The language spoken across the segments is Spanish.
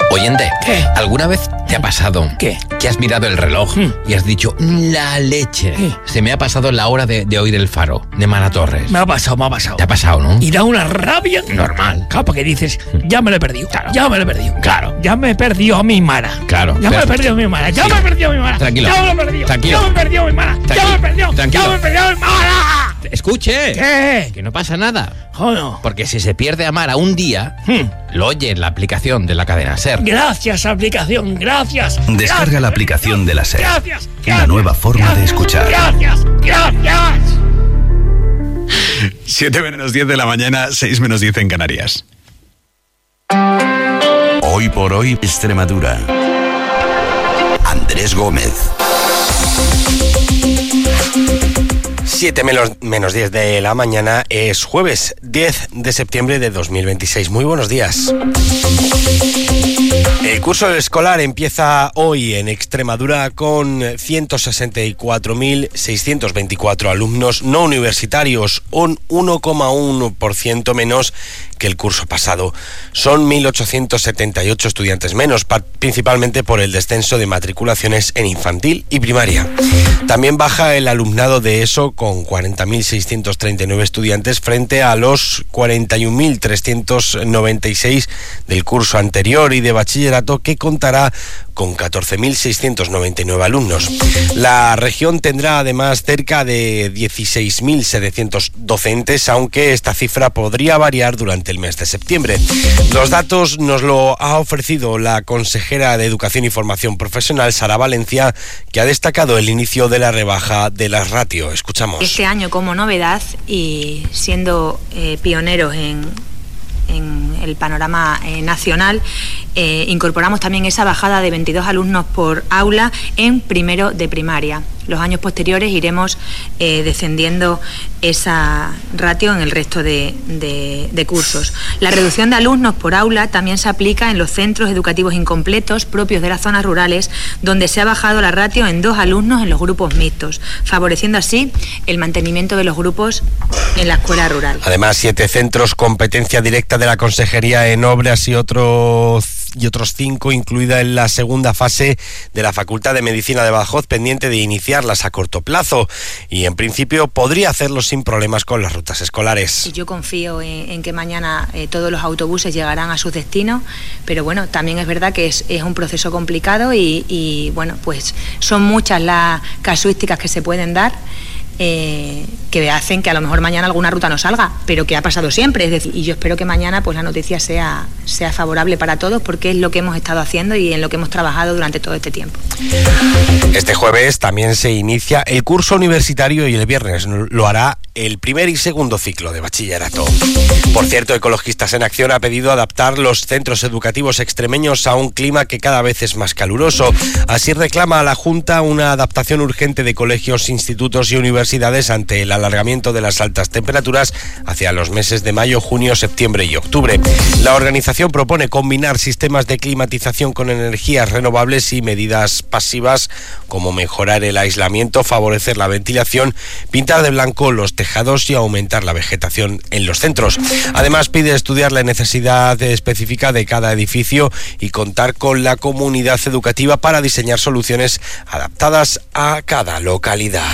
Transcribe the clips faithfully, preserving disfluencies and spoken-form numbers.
Oyente, ¿qué? ¿Alguna vez te ha pasado ¿Qué? que has mirado el reloj Mm. y has dicho, la leche? ¿Qué? Se me ha pasado la hora de, de oír el faro de Mara Torres. Me ha pasado, me ha pasado. ¿Te ha pasado, no? Y da una rabia normal. Claro, porque dices, ya me lo he perdido. Claro. Ya me lo he perdido. Claro. Ya me he perdido a mi Mara. Claro. Ya me Pero- he perdido a mi Mara. Ya Sí. me he perdido a mi Mara. Tranquilo. Ya me lo he perdido. Tranquilo. Ya me he perdido a mi Mara. Ya Tranquilo. me he perdido. Tranquilo. Ya me he perdido a mi Mara. Escuche. ¿Qué? Que no pasa nada. Joder. Porque si se pierde a Mara un día, Hmm. lo oye en la aplicación de la cadena SER. Gracias, aplicación. Gracias. Descarga Gracias, la aplicación de la SER. Gracias. La gracias, nueva forma de gracias, escuchar. Gracias. Gracias. siete menos diez de la mañana, seis menos diez en Canarias. Hoy por hoy, Extremadura. Andrés Gómez. siete menos, menos diez de la mañana, es jueves diez de septiembre de dos mil veintiséis. Muy buenos días. El curso escolar empieza hoy en Extremadura con ciento sesenta y cuatro mil seiscientos veinticuatro alumnos no universitarios, un uno coma uno por ciento menos que el curso pasado. Son mil ochocientos setenta y ocho estudiantes menos, pa- principalmente por el descenso de matriculaciones en infantil y primaria. También baja el alumnado de ESO con cuarenta mil seiscientos treinta y nueve estudiantes frente a los cuarenta y un mil trescientos noventa y seis del curso anterior, y de bachillerato, que contará con catorce mil seiscientos noventa y nueve alumnos. La región tendrá además cerca de dieciséis mil setecientos docentes, aunque esta cifra podría variar durante el mes de septiembre. Los datos nos lo ha ofrecido la consejera de Educación y Formación Profesional, Sara Valencia, que ha destacado el inicio de la rebaja de las ratios. Escuchamos. Este año, como novedad y siendo eh, pioneros en, en el panorama eh, nacional, eh, incorporamos también esa bajada de veintidós alumnos por aula en primero de primaria. Los años posteriores iremos eh, descendiendo esa ratio en el resto de, de, de cursos. La reducción de alumnos por aula también se aplica en los centros educativos incompletos propios de las zonas rurales, donde se ha bajado la ratio en dos alumnos en los grupos mixtos, favoreciendo así el mantenimiento de los grupos en la escuela rural. Además, siete centros competencia directa de la Consejería en Obras y otros y otros cinco incluida en la segunda fase de la Facultad de Medicina de Badajoz, pendiente de iniciarlas a corto plazo, y en principio podría hacerlo sin problemas con las rutas escolares. Y yo confío en, en que mañana eh, todos los autobuses llegarán a sus destinos, pero bueno, también es verdad que es, es un proceso complicado y, y bueno, pues son muchas las casuísticas que se pueden dar, Eh, que hacen que a lo mejor mañana alguna ruta no salga, pero que ha pasado siempre, es decir, y yo espero que mañana pues la noticia sea, sea favorable para todos, porque es lo que hemos estado haciendo y en lo que hemos trabajado durante todo este tiempo. Este jueves también se inicia el curso universitario y el viernes lo hará el primer y segundo ciclo de bachillerato. Por cierto, Ecologistas en Acción ha pedido adaptar los centros educativos extremeños a un clima que cada vez es más caluroso. Así reclama a la Junta una adaptación urgente de colegios, institutos y universidades ante el alargamiento de las altas temperaturas hacia los meses de mayo, junio, septiembre y octubre. La organización propone combinar sistemas de climatización con energías renovables y medidas pasivas como mejorar el aislamiento, favorecer la ventilación, pintar de blanco los tejados y aumentar la vegetación en los centros. Además, pide estudiar la necesidad específica de cada edificio y contar con la comunidad educativa para diseñar soluciones adaptadas a cada localidad.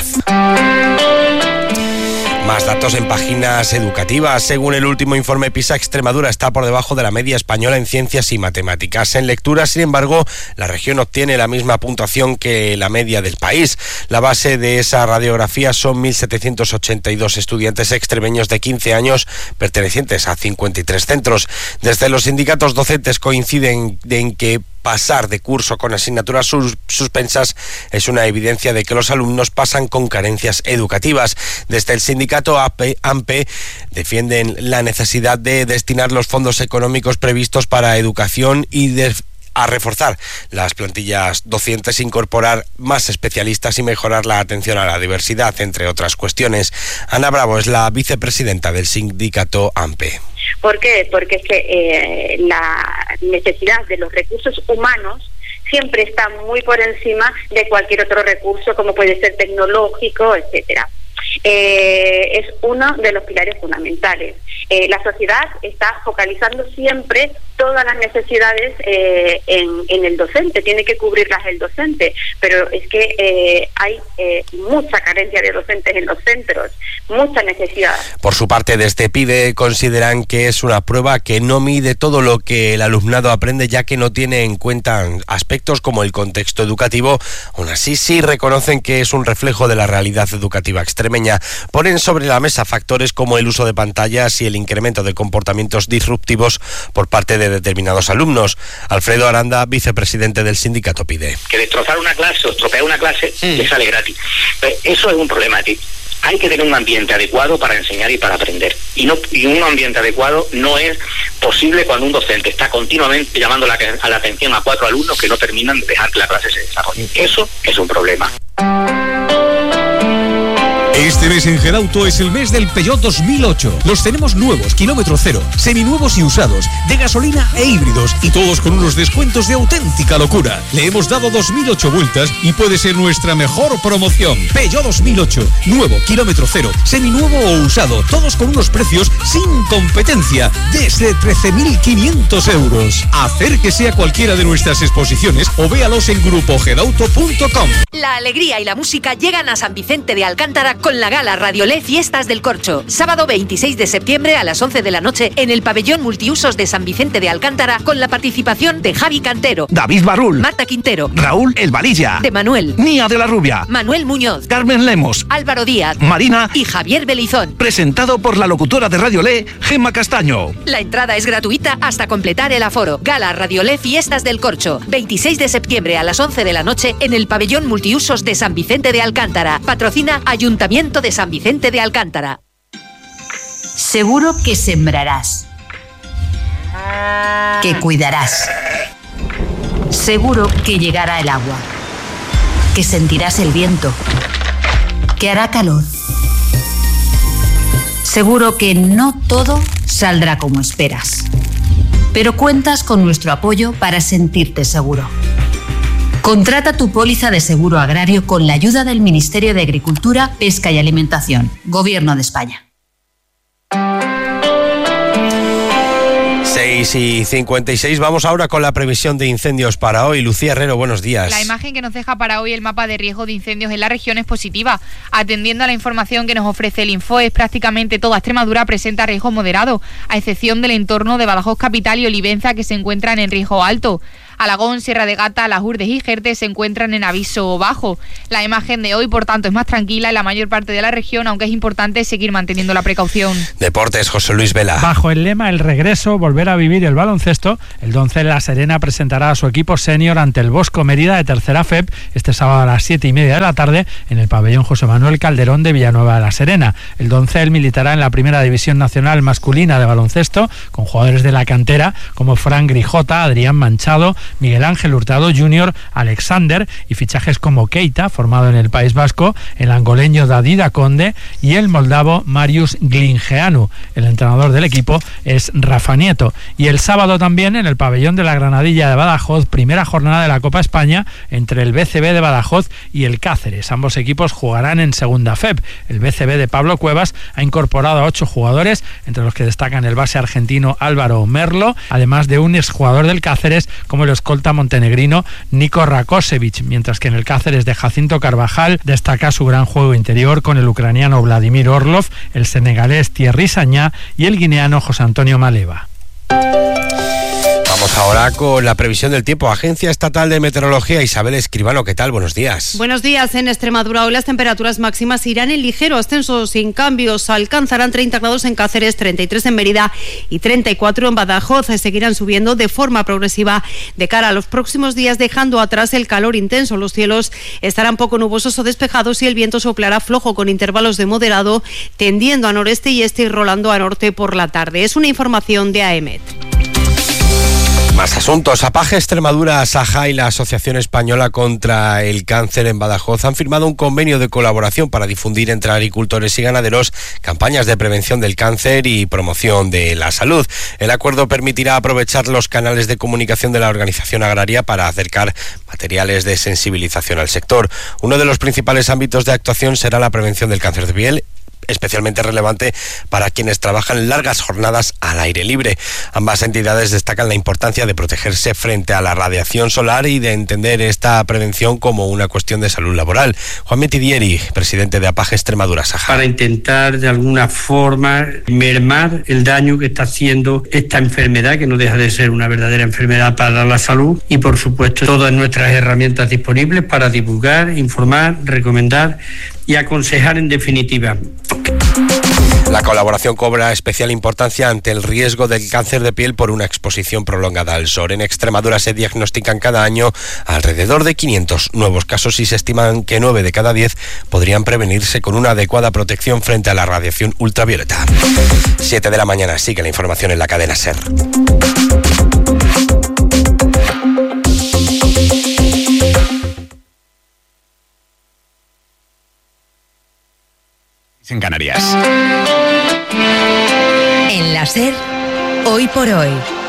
Más datos en páginas educativas. Según el último informe PISA, Extremadura está por debajo de la media española en ciencias y matemáticas. En lectura, sin embargo, la región obtiene la misma puntuación que la media del país. La base de esa radiografía son mil setecientos ochenta y dos estudiantes extremeños de quince años pertenecientes a cincuenta y tres centros. Desde los sindicatos docentes coinciden en que pasar de curso con asignaturas sus, suspensas es una evidencia de que los alumnos pasan con carencias educativas. Desde el sindicato A P, AMPE defienden la necesidad de destinar los fondos económicos previstos para educación y de a reforzar las plantillas docentes, incorporar más especialistas y mejorar la atención a la diversidad, entre otras cuestiones. Ana Bravo es la vicepresidenta del sindicato AMPE. ¿Por qué? Porque es que eh, la necesidad de los recursos humanos siempre está muy por encima de cualquier otro recurso, como puede ser tecnológico, etcétera. Eh, es uno de los pilares fundamentales. Eh, la sociedad está focalizando siempre todas las necesidades eh, en, en el docente, tiene que cubrirlas el docente, pero es que eh, hay eh, mucha carencia de docentes en los centros, mucha necesidad. Por su parte, desde PIDE consideran que es una prueba que no mide todo lo que el alumnado aprende, ya que no tiene en cuenta aspectos como el contexto educativo. Aún así, sí reconocen que es un reflejo de la realidad educativa extremeña. Ponen sobre la mesa factores como el uso de pantallas y el incremento de comportamientos disruptivos por parte de determinados alumnos. Alfredo Aranda, vicepresidente del sindicato PIDE. Que destrozar una clase o estropear una clase mm. le sale gratis. Pero eso es un problema, tío. Hay que tener un ambiente adecuado para enseñar y para aprender. Y, no, y un ambiente adecuado no es posible cuando un docente está continuamente llamando la, a la atención a cuatro alumnos que no terminan de dejar que la clase se desarrolle. Eso es un problema. Este mes en Gelauto es el mes del Peugeot dos mil ocho. Los tenemos nuevos, kilómetro cero, seminuevos y usados, de gasolina e híbridos, y todos con unos descuentos de auténtica locura. Le hemos dado dos mil ocho vueltas y puede ser nuestra mejor promoción. Peugeot dos mil ocho, nuevo, kilómetro cero, seminuevo o usado, todos con unos precios sin competencia, desde trece mil quinientos euros. Acérquese a cualquiera de nuestras exposiciones o véalos en grupo gelauto punto com. La alegría y la música llegan a San Vicente de Alcántara con la gala Radiolé Fiestas del Corcho. Sábado veintiséis de septiembre a las once de la noche en el pabellón multiusos de San Vicente de Alcántara, con la participación de Javi Cantero, David Barrul, Marta Quintero, Raúl El Valilla, de Manuel, Nia de la Rubia, Manuel Muñoz, Carmen Lemos, Álvaro Díaz, Marina y Javier Belizón. Presentado por la locutora de Radiolé, Gemma Castaño. La entrada es gratuita hasta completar el aforo. Gala Radiolé Fiestas del Corcho. veintiséis de septiembre a las once de la noche en el pabellón multiusos de San Vicente de Alcántara. Patrocina Ayuntamiento de San Vicente de Alcántara. Seguro que sembrarás, que cuidarás. Seguro que llegará el agua, que sentirás el viento, que hará calor. Seguro que no todo saldrá como esperas, pero cuentas con nuestro apoyo para sentirte seguro. Contrata tu póliza de seguro agrario con la ayuda del Ministerio de Agricultura, Pesca y Alimentación, Gobierno de España. seis y cincuenta y seis, vamos ahora con la previsión de incendios para hoy. Lucía Herrero, buenos días. La imagen que nos deja para hoy el mapa de riesgo de incendios en la región es positiva. Atendiendo a la información que nos ofrece el Infoes, prácticamente toda Extremadura presenta riesgo moderado, a excepción del entorno de Badajoz capital y Olivenza, que se encuentran en riesgo alto. Alagón, Sierra de Gata, Las Hurdes y Jerez se encuentran en aviso bajo. La imagen de hoy, por tanto, es más tranquila en la mayor parte de la región, aunque es importante seguir manteniendo la precaución. Deportes, José Luis Vela. Bajo el lema El regreso, volver a vivir el baloncesto, el Doncel La Serena presentará a su equipo senior ante el Bosco Mérida de tercera F E P este sábado a las siete y media de la tarde en el pabellón José Manuel Calderón de Villanueva de la Serena. El Doncel militará en la primera división nacional masculina de baloncesto con jugadores de la cantera como Fran Grijota, Adrián Manchado, Miguel Ángel Hurtado junior, Alexander, y fichajes como Keita, formado en el País Vasco, el angoleño Dadida Conde y el moldavo Marius Glingeanu. El entrenador del equipo es Rafa Nieto. Y el sábado también en el pabellón de la Granadilla de Badajoz, primera jornada de la Copa España entre el B C B de Badajoz y el Cáceres. Ambos equipos jugarán en segunda F E P. El B C B de Pablo Cuevas ha incorporado a ocho jugadores, entre los que destacan el base argentino Álvaro Merlo, además de un exjugador del Cáceres como el escolta montenegrino Nico Rakosevic, mientras que en el Cáceres de Jacinto Carvajal destaca su gran juego interior con el ucraniano Vladimir Orlov, el senegalés Thierry Sagna y el guineano José Antonio Maleva. Vamos ahora con la previsión del tiempo. Agencia Estatal de Meteorología, Isabel Escribano, ¿qué tal? Buenos días. Buenos días. En Extremadura hoy las temperaturas máximas irán en ligero ascenso sin cambios. Alcanzarán treinta grados en Cáceres, treinta y tres en Mérida y treinta y cuatro en Badajoz. Seguirán subiendo de forma progresiva de cara a los próximos días, dejando atrás el calor intenso. Los cielos estarán poco nubosos o despejados y el viento soplará flojo con intervalos de moderado, tendiendo a noreste y este y rolando a norte por la tarde. Es una información de A E M E T. Más asuntos. APAGE Extremadura, Saja y la Asociación Española contra el Cáncer en Badajoz han firmado un convenio de colaboración para difundir entre agricultores y ganaderos campañas de prevención del cáncer y promoción de la salud. El acuerdo permitirá aprovechar los canales de comunicación de la organización agraria para acercar materiales de sensibilización al sector. Uno de los principales ámbitos de actuación será la prevención del cáncer de piel, especialmente relevante para quienes trabajan largas jornadas al aire libre. Ambas entidades destacan la importancia de protegerse frente a la radiación solar y de entender esta prevención como una cuestión de salud laboral. Juan Metidieri, presidente de APAGE Extremadura Sáhara. Para intentar de alguna forma mermar el daño que está haciendo esta enfermedad, que no deja de ser una verdadera enfermedad para la salud, y por supuesto todas nuestras herramientas disponibles para divulgar, informar, recomendar y aconsejar en definitiva. La colaboración cobra especial importancia ante el riesgo del cáncer de piel por una exposición prolongada al sol. En Extremadura se diagnostican cada año alrededor de quinientos nuevos casos y se estiman que nueve de cada diez podrían prevenirse con una adecuada protección frente a la radiación ultravioleta. siete de la mañana, sigue la información en la cadena SER. En Canarias. En la SER, hoy por hoy,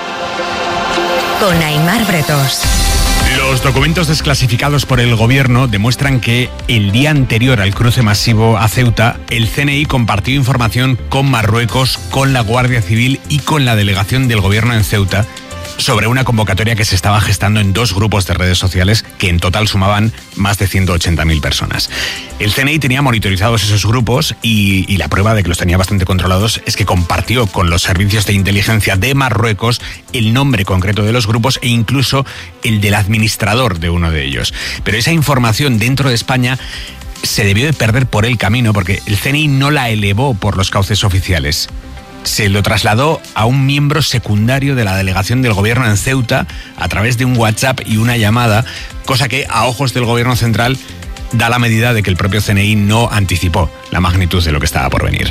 con Aimar Bretos. Los documentos desclasificados por el gobierno demuestran que el día anterior al cruce masivo a Ceuta, el C N I compartió información con Marruecos, con la Guardia Civil y con la delegación del gobierno en Ceuta sobre una convocatoria que se estaba gestando en dos grupos de redes sociales que en total sumaban más de ciento ochenta mil personas. El C N I tenía monitorizados esos grupos y, y la prueba de que los tenía bastante controlados es que compartió con los servicios de inteligencia de Marruecos el nombre concreto de los grupos e incluso el del administrador de uno de ellos. Pero esa información dentro de España se debió de perder por el camino porque el C N I no la elevó por los cauces oficiales. Se lo trasladó a un miembro secundario de la delegación del gobierno en Ceuta a través de un WhatsApp y una llamada, cosa que a ojos del gobierno central da la medida de que el propio C N I no anticipó la magnitud de lo que estaba por venir.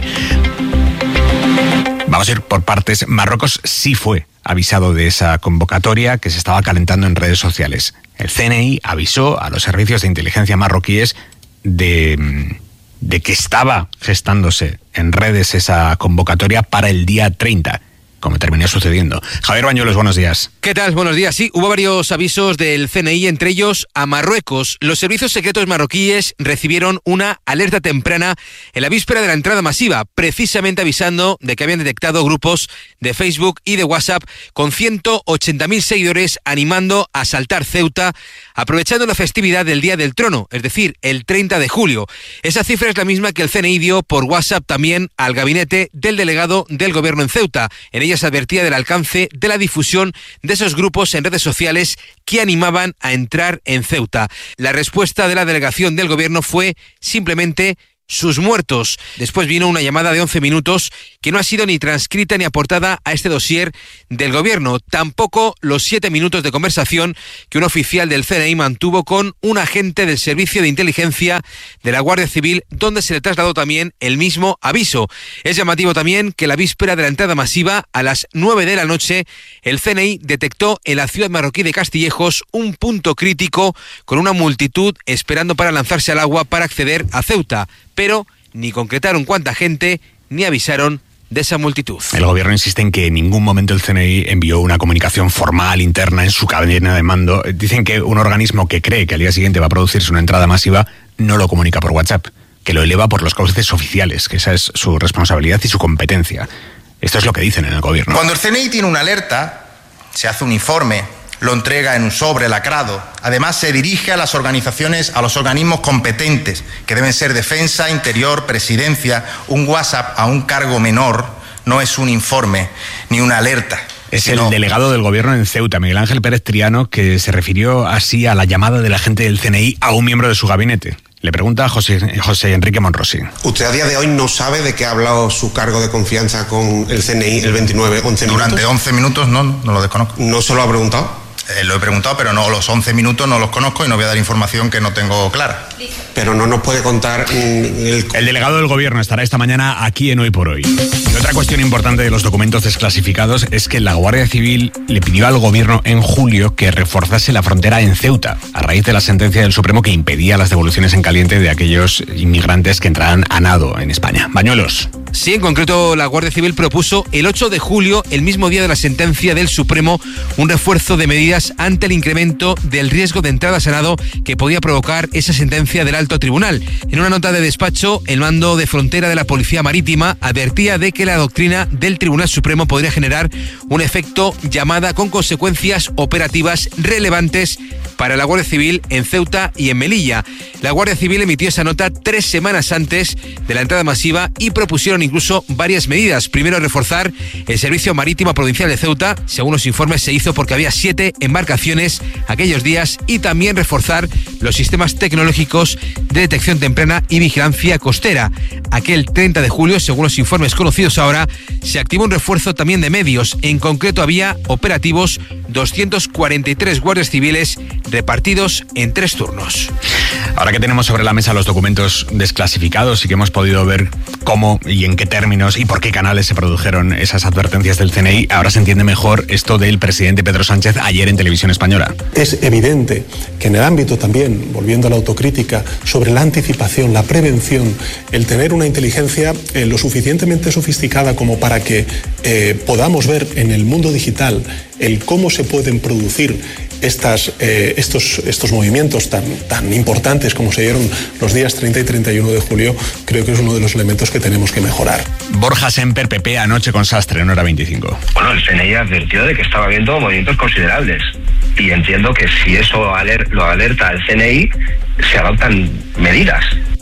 Vamos a ir por partes. Marruecos sí fue avisado de esa convocatoria que se estaba calentando en redes sociales. El C N I avisó a los servicios de inteligencia marroquíes de... de que estaba gestándose en redes esa convocatoria para el día treinta, como terminó sucediendo. Javier Bañuelos, buenos días. ¿Qué tal? Buenos días. Sí, hubo varios avisos del C N I, entre ellos a Marruecos. Los servicios secretos marroquíes recibieron una alerta temprana en la víspera de la entrada masiva, precisamente avisando de que habían detectado grupos de Facebook y de WhatsApp con ciento ochenta mil seguidores animando a asaltar Ceuta, aprovechando la festividad del Día del Trono, es decir, el treinta de julio. Esa cifra es la misma que el C N I dio por WhatsApp también al gabinete del delegado del gobierno en Ceuta. En ella se advertía del alcance de la difusión de esos grupos en redes sociales que animaban a entrar en Ceuta. La respuesta de la delegación del gobierno fue simplemente sus muertos. Después vino una llamada de once minutos que no ha sido ni transcrita ni aportada a este dossier del gobierno. Tampoco los siete minutos de conversación que un oficial del C N I mantuvo con un agente del Servicio de Inteligencia de la Guardia Civil, donde se le trasladó también el mismo aviso. Es llamativo también que la víspera de la entrada masiva, a las nueve de la noche, el C N I detectó en la ciudad marroquí de Castillejos un punto crítico con una multitud esperando para lanzarse al agua para acceder a Ceuta. Pero ni concretaron cuánta gente, ni avisaron de esa multitud. El gobierno insiste en que en ningún momento el C N I envió una comunicación formal interna en su cadena de mando. Dicen que un organismo que cree que al día siguiente va a producirse una entrada masiva no lo comunica por WhatsApp, que lo eleva por los cauces oficiales, que esa es su responsabilidad y su competencia. Esto es lo que dicen en el gobierno. Cuando el C N I tiene una alerta, se hace un informe, lo entrega en un sobre lacrado. Además, se dirige a las organizaciones, a los organismos competentes, que deben ser Defensa, Interior, Presidencia. Un WhatsApp a un cargo menor no es un informe ni una alerta. Es sino... el delegado del gobierno en Ceuta, Miguel Ángel Pérez Triano, que se refirió así a la llamada del agente del C N I a un miembro de su gabinete. Le pregunta a José, José Enrique Monrosi. ¿Usted a día de hoy no sabe de qué ha hablado su cargo de confianza con el C N I el veintinueve, once minutos? Durante once minutos no, no lo desconozco. ¿No se lo ha preguntado? Eh, lo he preguntado, pero no, los once minutos no los conozco y no voy a dar información que no tengo clara. Pero no nos puede contar... El... el delegado del gobierno estará esta mañana aquí en Hoy por Hoy. Y otra cuestión importante de los documentos desclasificados es que la Guardia Civil le pidió al gobierno en julio que reforzase la frontera en Ceuta, a raíz de la sentencia del Supremo que impedía las devoluciones en caliente de aquellos inmigrantes que entraran a nado en España. Bañuelos. Sí, en concreto la Guardia Civil propuso el ocho de julio, el mismo día de la sentencia del Supremo, un refuerzo de medidas ante el incremento del riesgo de entrada a Senado que podía provocar esa sentencia del Alto Tribunal. En una nota de despacho, el mando de frontera de la Policía Marítima advertía de que la doctrina del Tribunal Supremo podría generar un efecto llamada con consecuencias operativas relevantes para la Guardia Civil en Ceuta y en Melilla. La Guardia Civil emitió esa nota tres semanas antes de la entrada masiva y propusieron incluso varias medidas. Primero, reforzar el Servicio Marítimo Provincial de Ceuta. Según los informes, se hizo porque había siete embarcaciones aquellos días, y también reforzar los sistemas tecnológicos de detección temprana y vigilancia costera. Aquel treinta de julio, según los informes conocidos ahora, se activó un refuerzo también de medios. En concreto, había operativos doscientos cuarenta y tres guardias civiles repartidos en tres turnos. Ahora que tenemos sobre la mesa los documentos desclasificados y que hemos podido ver cómo y en qué términos y por qué canales se produjeron esas advertencias del C N I, ahora se entiende mejor esto del presidente Pedro Sánchez ayer en Televisión Española. Es evidente que en el ámbito también, volviendo a la autocrítica, sobre la anticipación, la prevención, el tener una inteligencia eh, lo suficientemente sofisticada como para que eh, podamos ver en el mundo digital el cómo se pueden producir estas, eh, estos, estos movimientos tan, tan importantes como se dieron los días treinta y treinta y uno de julio, creo que es uno de los elementos que tenemos que mejorar. Borja Semper, P P, anoche con Sastre en Hora veinticinco. Bueno, el C N I advirtió de que estaba habiendo movimientos considerables y entiendo que si eso aler- lo alerta al C N I, se adoptan medidas.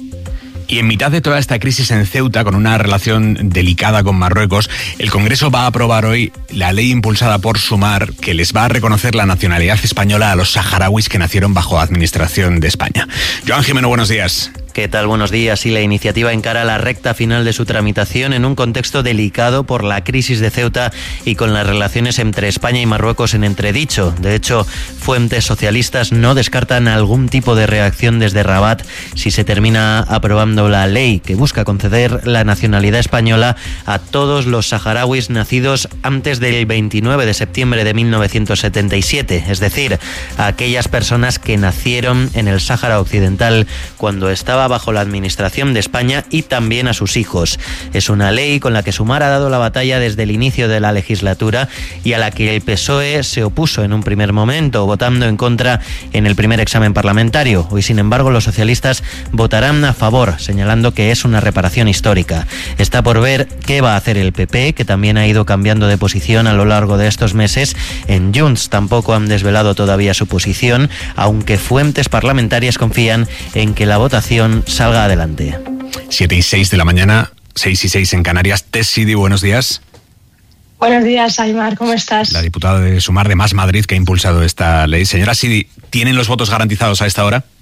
Y en mitad de toda esta crisis en Ceuta, con una relación delicada con Marruecos, el Congreso va a aprobar hoy la ley impulsada por Sumar que les va a reconocer la nacionalidad española a los saharauis que nacieron bajo administración de España. Joan Jimeno, buenos días. ¿Qué tal? Buenos días. Y la iniciativa encara la recta final de su tramitación en un contexto delicado por la crisis de Ceuta y con las relaciones entre España y Marruecos en entredicho. De hecho, fuentes socialistas no descartan algún tipo de reacción desde Rabat si se termina aprobando la ley que busca conceder la nacionalidad española a todos los saharauis nacidos antes del veintinueve de septiembre de mil novecientos setenta y siete, es decir, a aquellas personas que nacieron en el Sáhara Occidental cuando estaba bajo la administración de España, y también a sus hijos. Es una ley con la que Sumar ha dado la batalla desde el inicio de la legislatura y a la que el P S O E se opuso en un primer momento, votando en contra en el primer examen parlamentario. Hoy, sin embargo, los socialistas votarán a favor, señalando que es una reparación histórica. Está por ver qué va a hacer el P P, que también ha ido cambiando de posición a lo largo de estos meses. En Junts tampoco han desvelado todavía su posición, aunque fuentes parlamentarias confían en que la votación salga adelante. siete y seis de la mañana, seis y seis en Canarias. Tess Sidi, buenos días. Buenos días, Aymar, ¿cómo estás? La diputada de Sumar de Más Madrid que ha impulsado esta ley. Señora Sidi, ¿tienen los votos garantizados a esta hora?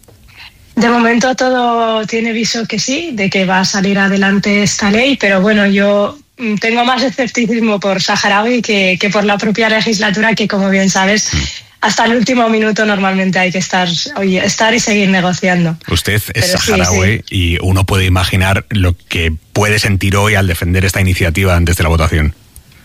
De momento todo tiene viso que sí, de que va a salir adelante esta ley, pero bueno, yo tengo más escepticismo por saharaui que, que por la propia legislatura, que como bien sabes, hasta el último minuto normalmente hay que estar, oye, estar y seguir negociando. Usted es Pero saharaui, sí, sí. y uno puede imaginar lo que puede sentir hoy al defender esta iniciativa antes de la votación.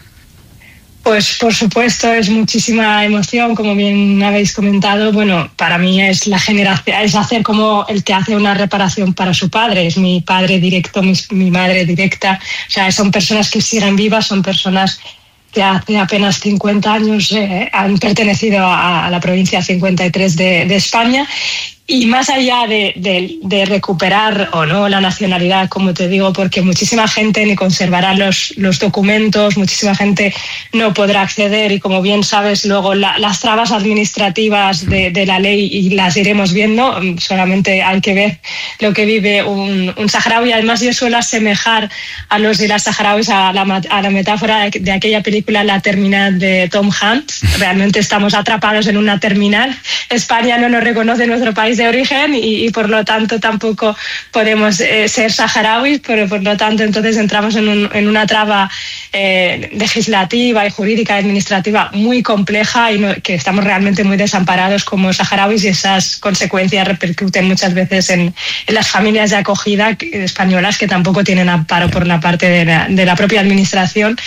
Pues por supuesto es muchísima emoción, como bien habéis comentado. Bueno, para mí es la generación, es hacer como el que hace una reparación para su padre. Es mi padre directo, mi, mi madre directa. O sea, son personas que siguen vivas, son personas que hace apenas cincuenta años eh, han pertenecido a, a la provincia cincuenta y tres de, de España. Y más allá de, de, de recuperar o no la nacionalidad, como te digo, porque muchísima gente ni conservará los, los documentos, muchísima gente no podrá acceder, y como bien sabes, luego la, las trabas administrativas de, de la ley, y las iremos viendo, solamente hay que ver lo que vive un, un saharaui. Además, yo suelo asemejar a los y las saharauis a la, a la metáfora de, de aquella película La Terminal de Tom Hanks. Realmente estamos atrapados en una terminal. España no nos reconoce nuestro país de origen y, y por lo tanto tampoco podemos eh, ser saharauis, pero por lo tanto entonces entramos en, un, en una traba eh, legislativa y jurídica y administrativa muy compleja, y no, que estamos realmente muy desamparados como saharauis, y esas consecuencias repercuten muchas veces en, en las familias de acogida españolas, que tampoco tienen amparo por la parte de la, de la propia administración.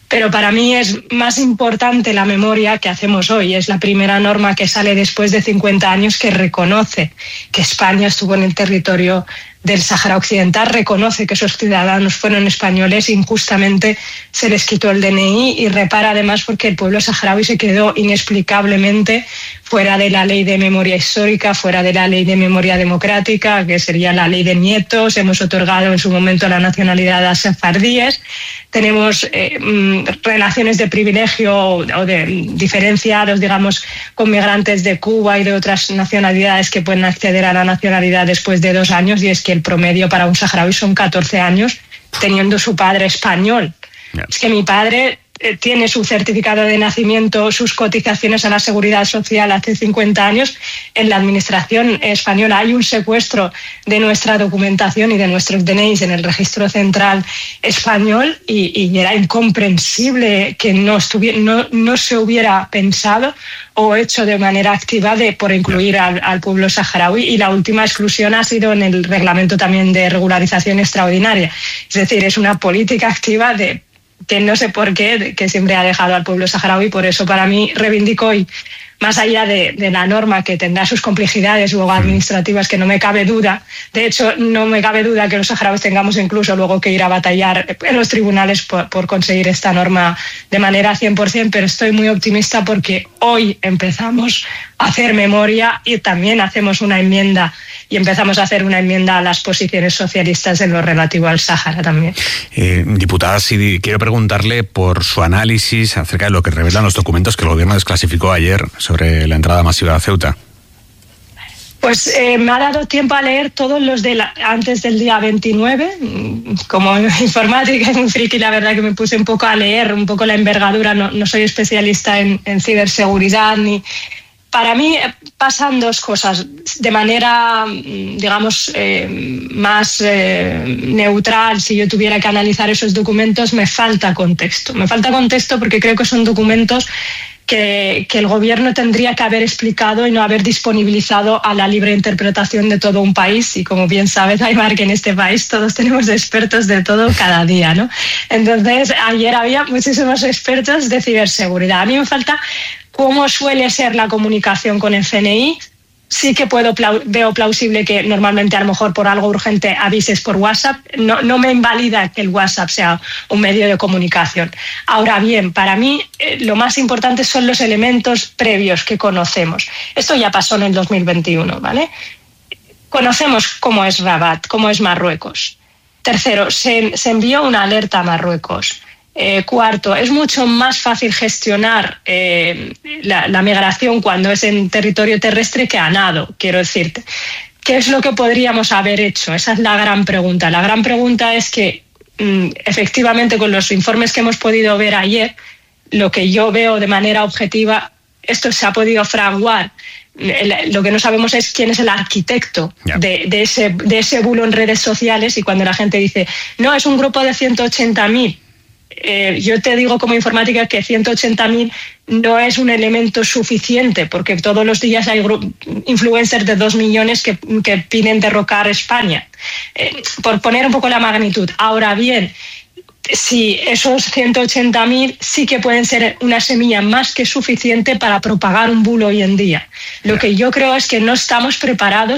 Pero para mí es más importante la memoria que hacemos hoy. Es la primera norma que sale después de cincuenta años que reconoce que España estuvo en el territorio del Sáhara Occidental, reconoce que esos ciudadanos fueron españoles, injustamente se les quitó el D N I y repara además porque el pueblo saharaui se quedó inexplicablemente fuera de la ley de memoria histórica, fuera de la ley de memoria democrática, que sería la ley de nietos. Hemos otorgado en su momento la nacionalidad a sefardíes. Tenemos eh, relaciones de privilegio o de diferenciados, digamos, con migrantes de Cuba y de otras nacionalidades que pueden acceder a la nacionalidad después de dos años, y es que el promedio para un saharaui son catorce años teniendo su padre español. Yeah. Es que mi padre tiene su certificado de nacimiento, sus cotizaciones a la Seguridad Social hace cincuenta años en la administración española. Hay un secuestro de nuestra documentación y de nuestros D N Is en el registro central español y, y era incomprensible que no, estuviera, no, no se hubiera pensado o hecho de manera activa de, por incluir al, al pueblo saharaui, y la última exclusión ha sido en el reglamento también de regularización extraordinaria. Es decir, es una política activa de que no sé por qué, que siempre ha dejado al pueblo saharaui. Por eso para mí reivindico hoy, más allá de, de la norma que tendrá sus complejidades luego administrativas, que no me cabe duda, de hecho no me cabe duda que los saharauis tengamos incluso luego que ir a batallar en los tribunales por, por conseguir esta norma de manera cien por ciento, pero estoy muy optimista porque hoy empezamos a hacer memoria y también hacemos una enmienda y empezamos a hacer una enmienda a las posiciones socialistas en lo relativo al Sáhara también. Eh, diputada, sí, quiero preguntarle por su análisis acerca de lo que revelan los documentos que el gobierno desclasificó ayer sobre la entrada masiva a Ceuta. Pues eh, me ha dado tiempo a leer todos los de la, antes del día veintinueve. Como informática es muy friki, la verdad que me puse un poco a leer un poco la envergadura. No, no soy especialista en, en ciberseguridad ni... Para mí pasan dos cosas. De manera, digamos, eh, más eh, neutral, si yo tuviera que analizar esos documentos, me falta contexto. Me falta contexto porque creo que son documentos que, que el gobierno tendría que haber explicado y no haber disponibilizado a la libre interpretación de todo un país. Y como bien sabes, Aimar, que en este país todos tenemos expertos de todo cada día, ¿no? Entonces, ayer había muchísimos expertos de ciberseguridad. A mí me falta cómo suele ser la comunicación con el C N I. Sí que puedo veo plausible que normalmente a lo mejor por algo urgente avises por WhatsApp. No, no me invalida que el WhatsApp sea un medio de comunicación. Ahora bien, para mí eh, lo más importante son los elementos previos que conocemos. Esto ya pasó en el dos mil veintiuno, ¿vale? Conocemos cómo es Rabat, cómo es Marruecos. Tercero, se, se envió una alerta a Marruecos. Eh, cuarto, es mucho más fácil gestionar eh, la, la migración cuando es en territorio terrestre que a nado, quiero decirte. ¿Qué es lo que podríamos haber hecho? Esa es la gran pregunta. La gran pregunta es que, mm, efectivamente, con los informes que hemos podido ver ayer, lo que yo veo de manera objetiva, esto se ha podido fraguar. Lo que no sabemos es quién es el arquitecto yeah. de, de, ese, de ese bulo en redes sociales, y cuando la gente dice, no, es un grupo de ciento ochenta mil, Eh, yo te digo como informática que ciento ochenta mil no es un elemento suficiente, porque todos los días hay influencers de dos millones que, que piden derrocar España. Eh, por poner un poco la magnitud. Ahora bien, si esos ciento ochenta mil sí que pueden ser una semilla más que suficiente para propagar un bulo hoy en día. Lo que yo creo es que no estamos preparados